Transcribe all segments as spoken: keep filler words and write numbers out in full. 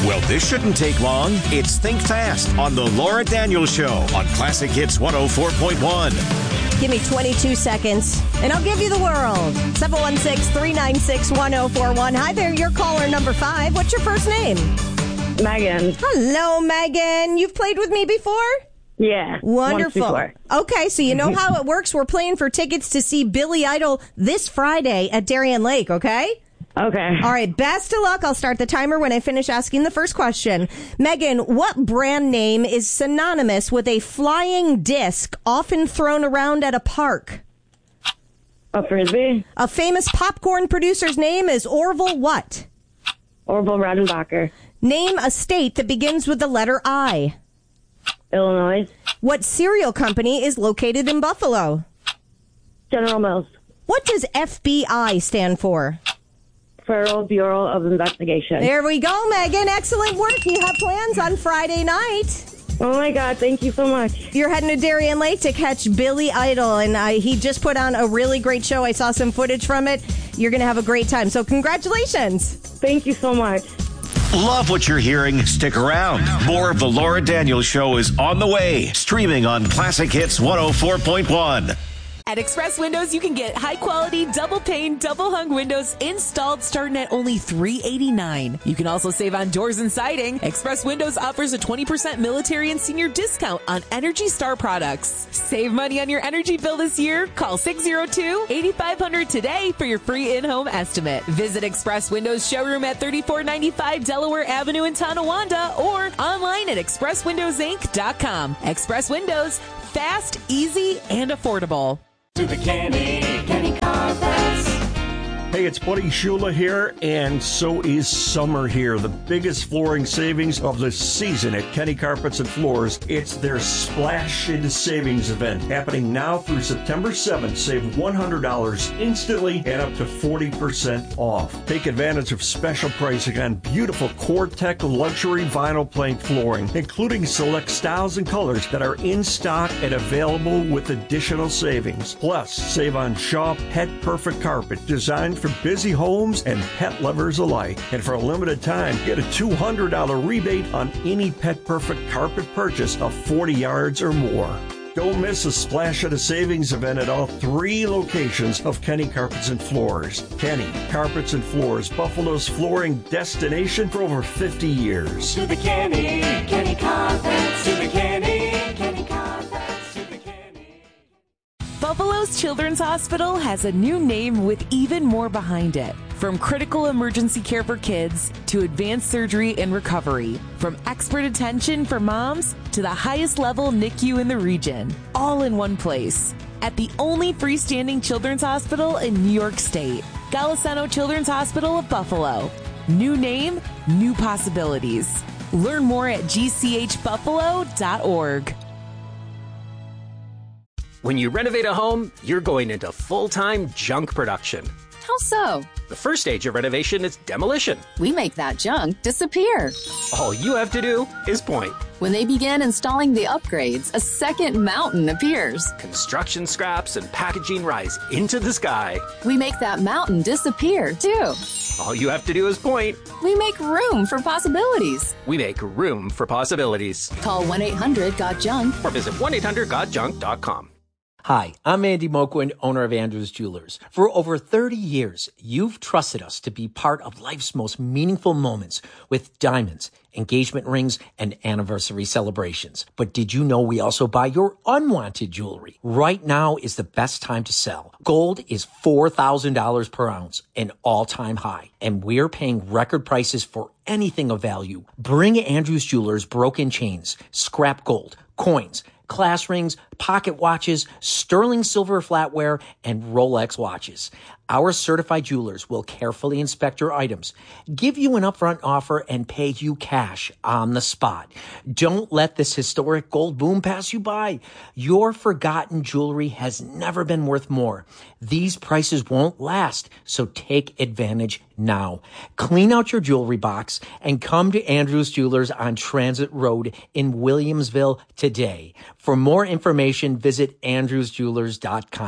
Well, this shouldn't take long. It's Think Fast on The Laura Daniels Show on Classic Hits one oh four point one. Give me twenty-two seconds, and I'll give you the world. seven one six, three nine six, one oh four one. Hi there, you're caller number five. What's your first name? Megan. Hello, Megan. You've played with me before? Yeah. Wonderful. Okay, so you know how it works. We're playing for tickets to see Billy Idol this Friday at Darien Lake, okay? Okay. All right, best of luck. I'll start the timer when I finish asking the first question. Megan, what brand name is synonymous with a flying disc often thrown around at a park? A Frisbee. A famous popcorn producer's name is Orville what? Orville Redenbacher. Name a state that begins with the letter I. Illinois. What cereal company is located in Buffalo? General Mills. What does F B I stand for? Federal Bureau of Investigation. There we go, Megan. Excellent work. You have plans on Friday night. Oh, my God. Thank you so much. You're heading to Darien Lake to catch Billy Idol, and uh, he just put on a really great show. I saw some footage from it. You're going to have a great time. So congratulations. Thank you so much. Love what you're hearing? Stick around. More of The Laura Daniels Show is on the way. Streaming on Classic Hits one oh four point one. At Express Windows, you can get high-quality, double-pane, double-hung windows installed starting at only three hundred eighty-nine dollars. You can also save on doors and siding. Express Windows offers a twenty percent military and senior discount on Energy Star products. Save money on your energy bill this year. Call six oh two, eight five hundred today for your free in-home estimate. Visit Express Windows showroom at thirty-four ninety-five Delaware Avenue in Tonawanda or online at express windows inc dot com. Express Windows, fast, easy, and affordable. To the Kenny, Kenny Carpets. Hey, it's Buddy Shula here, and so is summer here. The biggest flooring savings of the season at Kenny Carpets and Floors. It's their Splash into Savings event happening now through September seventh. Save one hundred dollars instantly and up to forty percent off. Take advantage of special pricing on beautiful Core-Tech luxury vinyl plank flooring, including select styles and colors that are in stock and available with additional savings. Plus, save on Shaw Pet Perfect Carpet, designed for busy homes and pet lovers alike. And for a limited time, get a two hundred dollars rebate on any Pet Perfect carpet purchase of forty yards or more. Don't miss a Splash at a Savings event at all three locations of Kenny Carpets and Floors. Kenny Carpets and Floors, Buffalo's flooring destination for over fifty years. To the Kenny, Kenny Carpets. To the Kenny, Kenny Carpets. To the Kenny. Buffalo's Children's Hospital has a new name with even more behind it. From critical emergency care for kids to advanced surgery and recovery, from expert attention for moms to the highest level N I C U in the region, all in one place. At the only freestanding children's hospital in New York State, Golisano Children's Hospital of Buffalo. New name, new possibilities. Learn more at g c h buffalo dot org. When you renovate a home, you're going into full-time junk production. How so? The first stage of renovation is demolition. We make that junk disappear. All you have to do is point. When they begin installing the upgrades, a second mountain appears. Construction scraps and packaging rise into the sky. We make that mountain disappear, too. All you have to do is point. We make room for possibilities. We make room for possibilities. Call one eight hundred got junk or visit one eight hundred got junk dot com. Hi, I'm Andy Moquin, owner of Andrews Jewelers. For over thirty years, you've trusted us to be part of life's most meaningful moments with diamonds, engagement rings, and anniversary celebrations. But did you know we also buy your unwanted jewelry? Right now is the best time to sell. Gold is four thousand dollars per ounce, an all-time high, and we're paying record prices for anything of value. Bring Andrews Jewelers broken chains, scrap gold, coins, class rings, pocket watches, sterling silver flatware, and Rolex watches. Our certified jewelers will carefully inspect your items, give you an upfront offer, and pay you cash on the spot. Don't let this historic gold boom pass you by. Your forgotten jewelry has never been worth more. These prices won't last, so take advantage now. Clean out your jewelry box and come to Andrews Jewelers on Transit Road in Williamsville today. For more information, visit andrews jewelers dot com.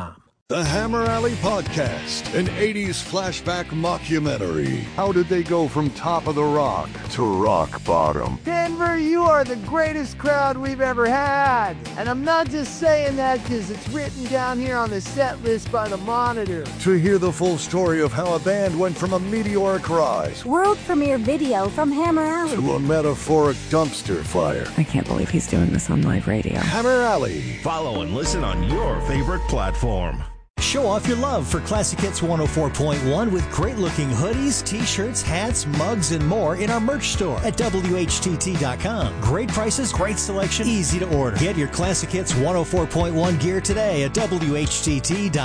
The Hammer Alley Podcast, an eighties flashback mockumentary. How did they go from top of the rock to rock bottom? Denver, you are the greatest crowd we've ever had. And I'm not just saying that because it's written down here on the set list by the Monitor. To hear the full story of how a band went from a meteoric rise, world premiere video from Hammer Alley, to a metaphoric dumpster fire. I can't believe he's doing this on live radio. Hammer Alley. Follow and listen on your favorite platform. Show off your love for Classic Hits one oh four point one with great-looking hoodies, T-shirts, hats, mugs, and more in our merch store at W H T T dot com. Great prices, great selection, easy to order. Get your Classic Hits one oh four point one gear today at W H T T dot com.